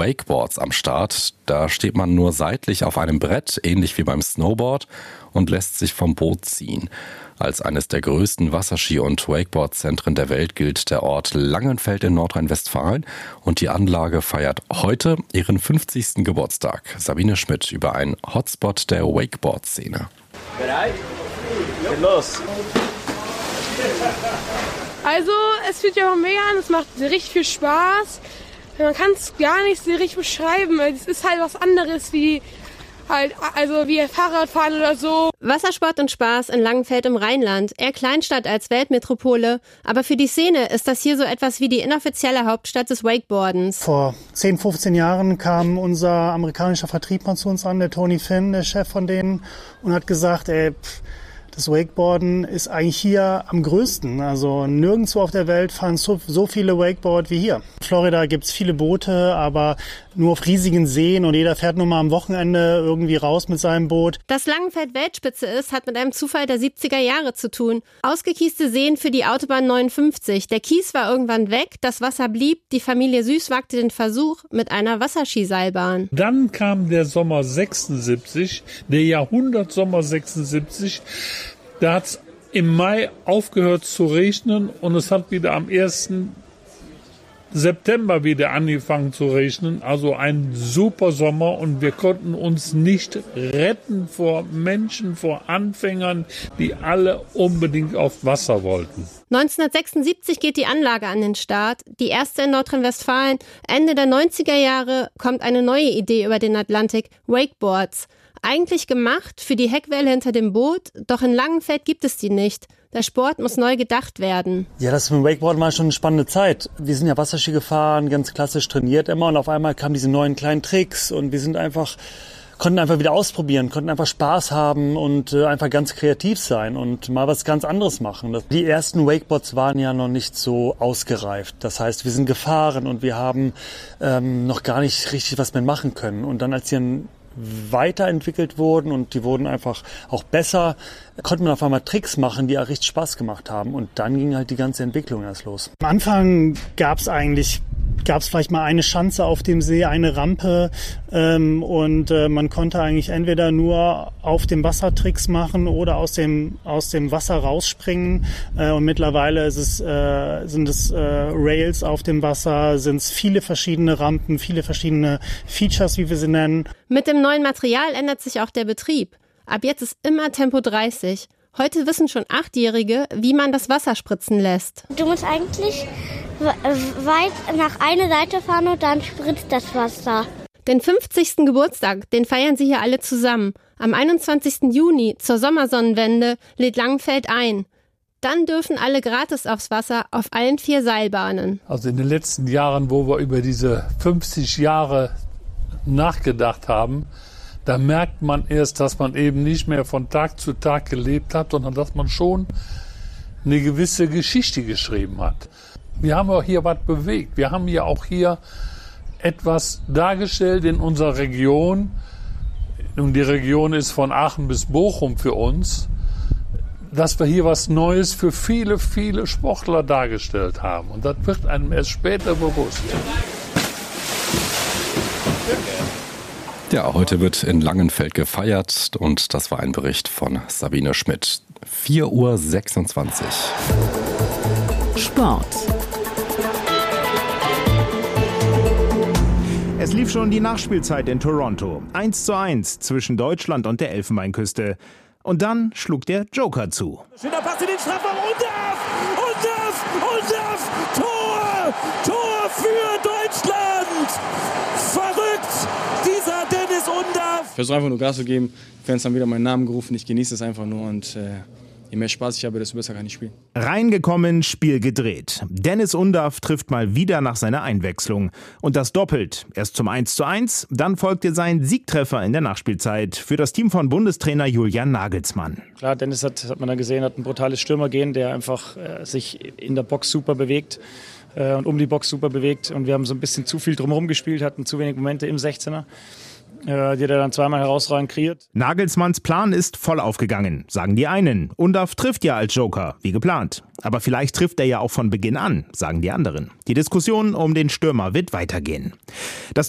Wakeboards am Start. Da steht man nur seitlich auf einem Brett, ähnlich wie beim Snowboard, und lässt sich vom Boot ziehen. Als eines der größten Wasserski- und Wakeboard-Zentren der Welt gilt der Ort Langenfeld in Nordrhein-Westfalen und die Anlage feiert heute ihren 50. Geburtstag. Sabine Schmidt über einen Hotspot der Wakeboard-Szene. Bereit? Geht los! Also, es fühlt sich auch mega an, es macht richtig viel Spaß. Man kann es gar nicht so richtig beschreiben. Es ist halt was anderes wie Fahrradfahren oder so. Wassersport und Spaß in Langenfeld im Rheinland. Eher Kleinstadt als Weltmetropole. Aber für die Szene ist das hier so etwas wie die inoffizielle Hauptstadt des Wakeboardens. Vor 10, 15 Jahren kam unser amerikanischer Vertrieb mal zu uns an, der Tony Finn, der Chef von denen, und hat gesagt, das Wakeboarden ist eigentlich hier am größten. Also nirgendwo auf der Welt fahren so viele Wakeboard wie hier. In Florida gibt's viele Boote, aber nur auf riesigen Seen und jeder fährt nur mal am Wochenende irgendwie raus mit seinem Boot. Dass Langenfeld Weltspitze ist, hat mit einem Zufall der 70er Jahre zu tun. Ausgekieste Seen für die Autobahn 59. Der Kies war irgendwann weg, das Wasser blieb. Die Familie Süß wagte den Versuch mit einer Wasserskiseilbahn. Dann kam der Sommer 76, der Jahrhundertsommer 76. Da hat es im Mai aufgehört zu regnen und es hat wieder am 1. September wieder angefangen zu regnen. Also ein super Sommer und wir konnten uns nicht retten vor Menschen, vor Anfängern, die alle unbedingt auf Wasser wollten. 1976 geht die Anlage an den Start, die erste in Nordrhein-Westfalen. Ende der 90er Jahre kommt eine neue Idee über den Atlantik, Wakeboards. Eigentlich gemacht für die Heckwelle hinter dem Boot, doch in Langenfeld gibt es die nicht. Der Sport muss neu gedacht werden. Ja, das mit dem Wakeboard war schon eine spannende Zeit. Wir sind ja Wasserski gefahren, ganz klassisch trainiert immer, und auf einmal kamen diese neuen kleinen Tricks und wir konnten einfach wieder ausprobieren, konnten einfach Spaß haben und einfach ganz kreativ sein und mal was ganz anderes machen. Die ersten Wakeboards waren ja noch nicht so ausgereift. Das heißt, wir sind gefahren und wir haben noch gar nicht richtig was mehr machen können. Und dann, als sie weiterentwickelt wurden und die wurden einfach auch besser, konnte man auf einmal Tricks machen, die auch richtig Spaß gemacht haben. Und dann ging halt die ganze Entwicklung erst los. Am Anfang gab es vielleicht mal eine Schanze auf dem See, eine Rampe und man konnte eigentlich entweder nur auf dem Wasser Tricks machen oder aus dem Wasser rausspringen. Und mittlerweile sind es Rails auf dem Wasser, sind es viele verschiedene Rampen, viele verschiedene Features, wie wir sie nennen. Mit dem neuen Material ändert sich auch der Betrieb. Ab jetzt ist immer Tempo 30. Heute wissen schon 8-Jährige, wie man das Wasser spritzen lässt. Du musst eigentlich weit nach einer Seite fahren und dann spritzt das Wasser. Den 50. Geburtstag, den feiern sie hier alle zusammen. Am 21. Juni zur Sommersonnenwende lädt Langenfeld ein. Dann dürfen alle gratis aufs Wasser auf allen 4 Seilbahnen. Also in den letzten Jahren, wo wir über diese 50 Jahre nachgedacht haben, da merkt man erst, dass man eben nicht mehr von Tag zu Tag gelebt hat, sondern dass man schon eine gewisse Geschichte geschrieben hat. Wir haben auch hier was bewegt. Wir haben ja auch hier etwas dargestellt in unserer Region. Und die Region ist von Aachen bis Bochum für uns, dass wir hier was Neues für viele, viele Sportler dargestellt haben. Und das wird einem erst später bewusst. Ja, heute wird in Langenfeld gefeiert und das war ein Bericht von Sabine Schmidt. 4:26 Uhr. Sport. Es lief schon die Nachspielzeit in Toronto. 1:1 zwischen Deutschland und der Elfenbeinküste. Und dann schlug der Joker zu. Schöner Pass in den Strafraum und Tor! Tor für Deutschland! Verrückt! Dieser Dennis Undaff! Ich versuche einfach nur Gas zu geben. Fans haben wieder meinen Namen gerufen. Ich genieße es einfach nur und je mehr Spaß ich habe, desto besser kann ich spielen. Reingekommen, Spiel gedreht. Dennis Undaff trifft mal wieder nach seiner Einwechslung. Und das doppelt. Erst zum 1:1, dann folgte sein Siegtreffer in der Nachspielzeit für das Team von Bundestrainer Julian Nagelsmann. Klar, Dennis hat man da gesehen, hat ein brutales Stürmergehen, der einfach sich in der Box super bewegt und um die Box super bewegt. Und wir haben so ein bisschen zu viel drumherum gespielt, hatten zu wenig Momente im 16er. Die hat er dann zweimal herausragend kreiert. Nagelsmanns Plan ist voll aufgegangen, sagen die einen. Undaff trifft ja als Joker, wie geplant. Aber vielleicht trifft er ja auch von Beginn an, sagen die anderen. Die Diskussion um den Stürmer wird weitergehen. Das